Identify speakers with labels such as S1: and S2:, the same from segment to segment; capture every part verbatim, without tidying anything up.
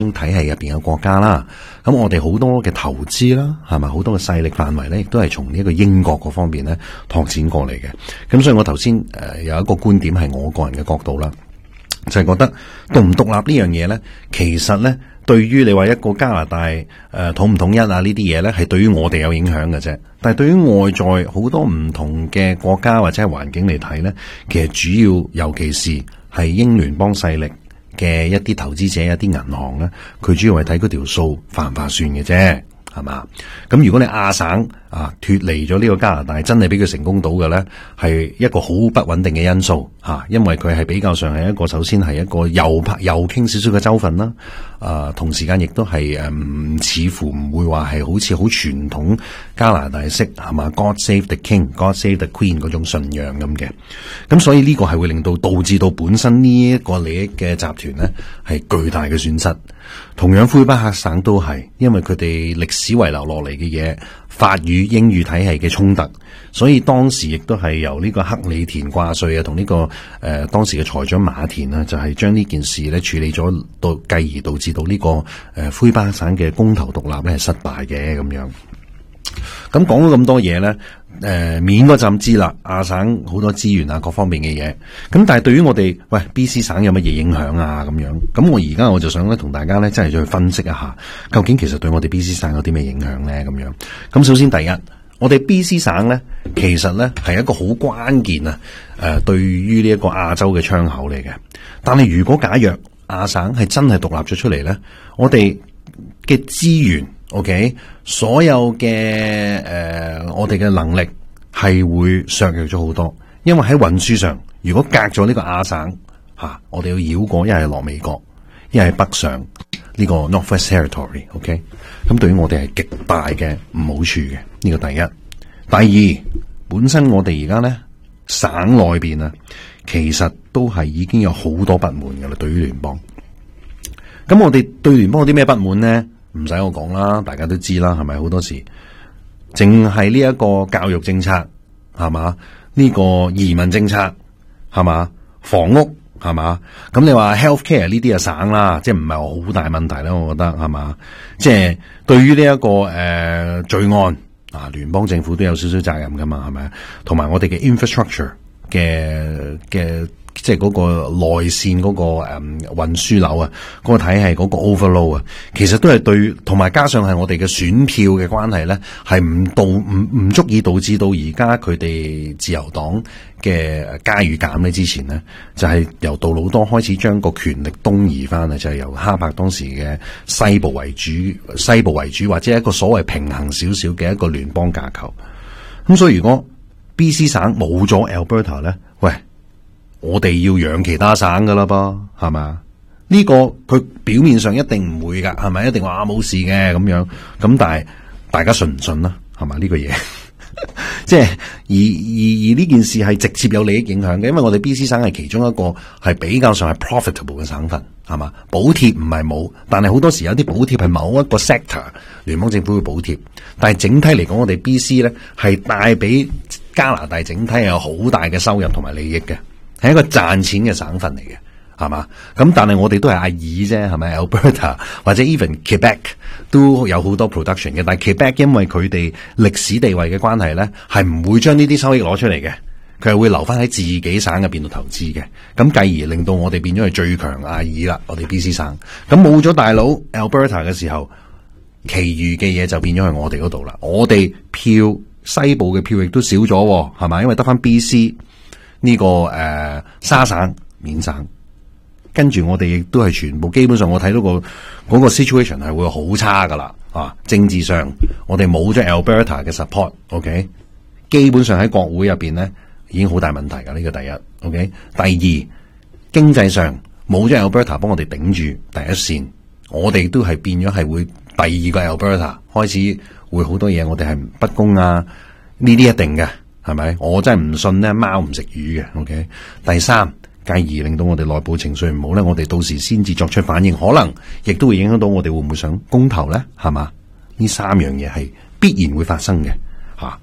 S1: 體系入邊嘅國家啦，咁我哋好多嘅投資啦，係咪好多嘅勢力範圍咧，亦都係從呢一個英國嗰方面咧拓展過嚟嘅。咁所以我頭先誒有一個觀點係我個人嘅角度啦，就係、是、覺得獨唔獨立呢樣嘢咧，其實咧對於你話一個加拿大誒、呃、統唔統一啊呢啲嘢咧，係對於我哋有影響嘅啫。但係對於外在好多唔同嘅國家或者係環境嚟睇咧，其實主要尤其是係英聯邦勢力嘅一啲投資者、一啲銀行咧，佢主要係睇嗰條數划唔划算嘅啫，係嘛？咁如果你亞省啊脫離咗呢個加拿大，真係俾佢成功到嘅咧，係一個好不穩定嘅因素吓、啊，因為佢係比較上係一個首先係一個右派右傾少少嘅州份啦，啊同時間亦都係誒、嗯、似乎唔會話係好似好傳統加拿大式係嘛 God save the king, God save the queen 嗰種信仰咁嘅，咁所以呢個係會令到導致到本身呢一個利益嘅集團咧係巨大嘅損失。同樣魁北克省都係，因為佢哋歷史遺留落嚟嘅嘢，法語英語體系嘅衝突，所以當時亦都係由呢個克里田掛帥啊，同呢、這個誒、呃、當時嘅財長馬田啊，就係、是、將呢件事咧處理咗，到繼而導致到呢、這個誒魁北克省嘅公投獨立咧係失敗嘅咁樣。咁講咗咁多嘢咧，誒、呃，面嗰陣知啦，亞省好多資源啊，各方面嘅嘢。咁但係對於我哋，喂 B C 省有乜嘢影響啊？咁樣，咁我而家我就想咧同大家咧真係再去分析一下，究竟其實對我哋 B C 省有啲咩影響咧？咁樣，咁首先第一，我哋 B C 省咧，其實咧係一個好關鍵啊，誒、呃，對於呢一個亞洲嘅窗口嚟嘅。但係如果假若亞省係真係獨立咗出嚟咧，我哋嘅資源。OK， 所有嘅誒、呃，我哋嘅能力係會削弱咗好多，因為喺運輸上，如果隔咗呢個亞省吓、啊，我哋要繞過，一係落美國，一係北上呢個 Northwest Territory。OK， 咁對於我哋係極大嘅唔好處嘅，呢個第一。第二，本身我哋而家咧省內邊啊，其實都係已經有好多不滿噶啦，對於聯邦。咁我哋對聯邦有啲咩不滿咧？唔使我講啦，大家都知啦，係咪？好多時淨係呢一個教育政策係嘛，呢、這個移民政策係嘛，房屋係嘛，咁你話 healthcare 呢啲啊省啦，即係唔係好大問題啦，我覺得係嘛，即係對於呢、這、一個誒、呃、罪案啊，聯邦政府都有少少責任噶嘛，係咪？同埋我哋嘅 infrastructure 嘅嘅。即係嗰個內線嗰個誒運輸流啊，嗰個體系嗰個 overload 啊，其實都係對，同埋加上係我哋嘅選票嘅關係咧，係唔導唔唔足以導致到而家佢哋自由黨嘅加與減咧。之前咧就係由杜魯多開始將個權力東移翻啊，就係由哈柏當時嘅西部為主，西部為主或者一個所謂平衡少少嘅一個聯邦架構。咁所以如果 B C 省冇咗 Alberta 咧，喂。我哋要養其他省噶啦噃，係嘛？呢、這個佢表面上一定唔會噶，係咪？一定話冇事嘅咁樣，咁但係大家信唔信啦？係嘛？呢、這個嘢，即係而而而呢件事係直接有利益影響嘅，因為我哋 B C 省係其中一個係比較上係 profitable 嘅省份，係嘛？補貼唔係冇，但係好多時有啲補貼係某一個 sector 聯邦政府會補貼，但係整體嚟講，我哋 B C 咧係帶俾加拿大整體係有好大嘅收入同埋利益嘅。係一個賺錢嘅省份嚟嘅，係嘛？咁但係我哋都係阿爾啫，係咪 Alberta 或者 even Quebec 都有好多 production 嘅，但係 Quebec 因為佢哋歷史地位嘅關係咧，係唔會將呢啲收益攞出嚟嘅，佢係會留翻喺自己省入邊度投資嘅。咁繼而令到我哋變咗係最強阿爾啦，我哋 B C 省。咁冇咗大佬 Alberta 嘅時候，其餘嘅嘢就變咗係我哋嗰度啦。我哋票西部嘅票亦都少咗，係嘛？因為得翻 B C。呢、這個誒、呃、沙省免省，跟住我哋亦都係全部基本上我睇到個嗰個 situation 係會好差噶啦啊！政治上我哋冇咗 Alberta 嘅 support，OK， 基本上喺國會入邊咧已經好大問題噶，呢個第一 ，OK。第二，經濟上冇咗 Alberta 幫我哋頂住第一線，我哋都係變咗係會第二個 Alberta 開始會好多嘢，我哋係不公啊，呢啲一定嘅。係咪？我真係唔信咧，貓唔食魚嘅。OK。第三，繼而令到我哋內部情緒唔好咧，我哋到時先至作出反應，可能亦都會影響到我哋會唔會想公投咧？係嘛？呢三樣嘢係必然會發生嘅吓。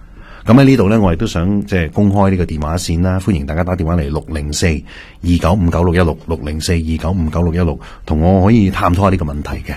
S1: 咁喺呢度咧，我亦都想即係公開呢個電話線啦，歡迎大家打電話嚟六零四二九五九六一六六零四二九五九六一六，同我可以探討下呢個問題嘅。